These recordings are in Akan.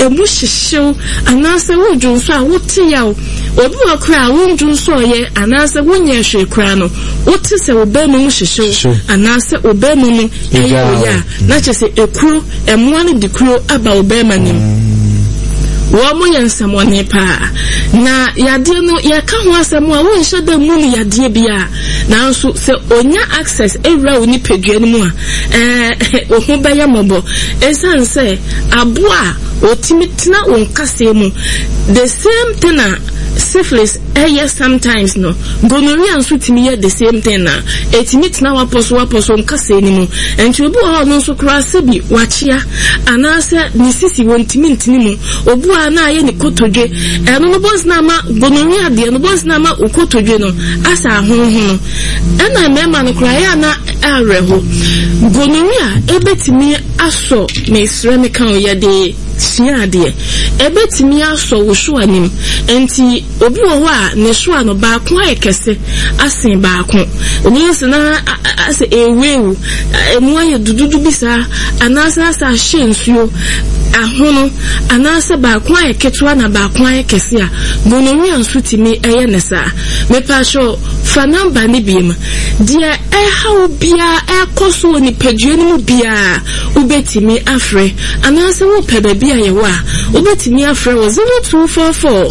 emu hihyew anase wo dwonso a wote yawo obi wakra wo dwonso ye anase wonye hwe kra no wote se obemu mu hihyew anase obemu mu eyo ya na chese ekuro emu ne dikuro aba obema nim wo mo yensamone pa na yade no yaka ho asemo a wo nhye da mu ne yade bia na nso se onya access ewra oni pedua ni mu a ohun baya mobo esan se aboa otimitina onkase mu the same thing na syphilis sometimes no gonorrhea nso timi ye the same thing na etimitina waposo nkase ni mu enti obi ho no nso kra se bi wachia anase ni sisi wontimi ntini mu obu a na aye ni kotodwe eno no bons na ma gonorrhea de no bons na ma ukotodwe no asa ahonho no ena mema no kra ya na areho gonorrhea ebetimi aso mesre me kan oya de siade ebetimi aso wo so anim enti obi wo a ne so ano ba ko ayekese asen ba ko oni se na ase ewewu emu aye dududu bisa anasa asa hyensuo ahono anasa ba ko ayeketwa na ba ko ayekese a gonorrhea nsutimi eye nesa mepa sho fa number ni biem dia hawo bia ekoso ni pedue ni mu bia ubetimi afre anasa wo pebe bia ye wa ubetimi afre wo 0244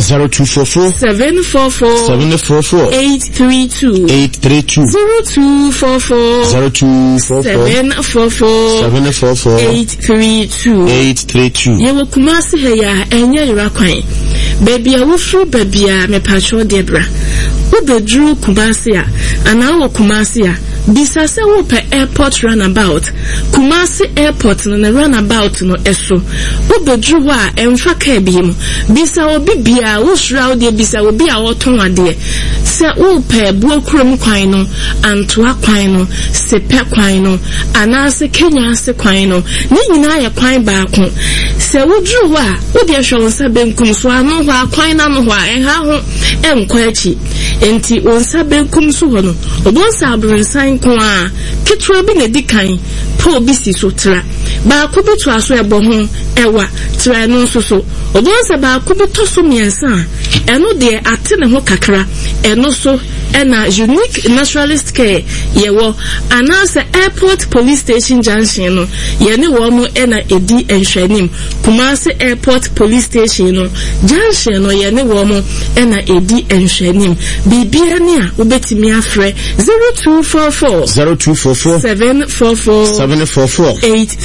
744 832 0244 744 832 ye wo kumasi he ya enye yira kwan baby a wo fru baby a me pacho debra ubedru kumasi a ana wo kumasi a bisa se wo pe airport runabout Kumasi airport no na runabout no eso ubedru wa emfa ka biem bisa obi bia wo shrawo de bisa obi a woton ade se wo pe buokrom kwan no antoa kwan no sepe kwan no anase Kenya se kwan no ni nyina ya kwan baako se wodru wa wo de hwe wonsa benkum so ano ho kwan na no ho enha ho enkwa achi enti wonsa benkum so ho no obonsa abrensan ko a kitwa bi na dikan po bi si so tra ba ko betu aso ebo ho ewa tra no so obonsa ba ko beto so miensa eno de ate ne ho kakra eno so ena unique naturalist care yewo anasa airport police station junction no ye ne wo mo ena edi enhwanim Kumasi airport police station no junction no ye ne wo mo ena edi enhwanim bibia ne a obetimi afre 0244 744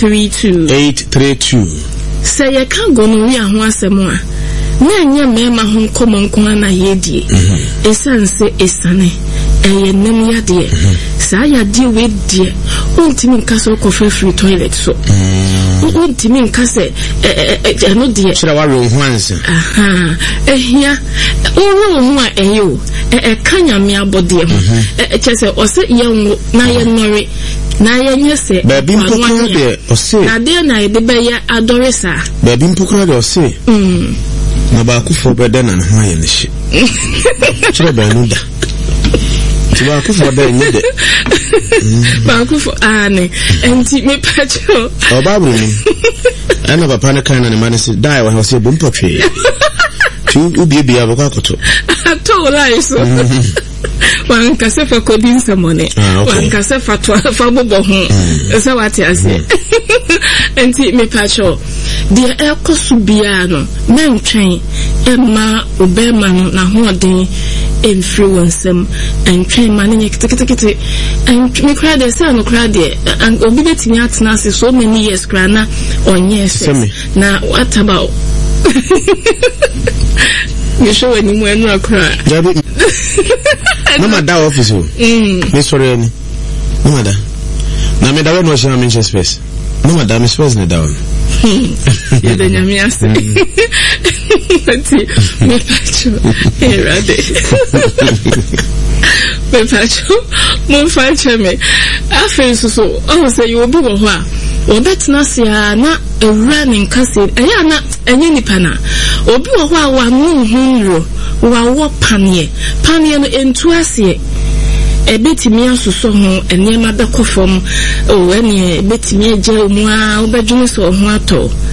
832 say ye kan gonorrhea ho asemo a na nya mema ho nkomo nko na yedie esanse esane eye nem yade sa yade we die ontimi nkaso ko free toilet so ontimi nkase no die shira wa ro ho ansa ehia oro ho a eyo kanya me abode ho chese ose yenwo na ye nore na yenye se baby mpokra de ose na de na ide be ya adore sa baby mpokra de ose na ba ku fo beda na ho aye ne hye chira ba nu da ba ku fo da ni de ba ku fo ane enti me pacho o ba bru ni ana papa ne kan na ne mane se dai wa ho se bom potwe tu ubi bia ba kwa koto to lai so wan kasefa kodin samone wan kasefa to fa bobo ho se wate ase enti me pacho dia ekosubia no mentwen emma obema no na hoden influencem entwen mane kitikiti and me cry the say no cry there and obi betimi atena se so many years cry na onye se na what about you show any more no cry no matter office me sorry any no matter na me da no share mention space no matter me space na down ya de nyame ase me pacho erade me pacho mo fache me afen so o say you obi wo ho a obetna sia na running kase eya na enye nipa na obi wo ho a wa no hunro wa wo panie no entu ase ebetimi asoso ho enema bekofom o ene ebetimi agya omu a obedwune so ho ato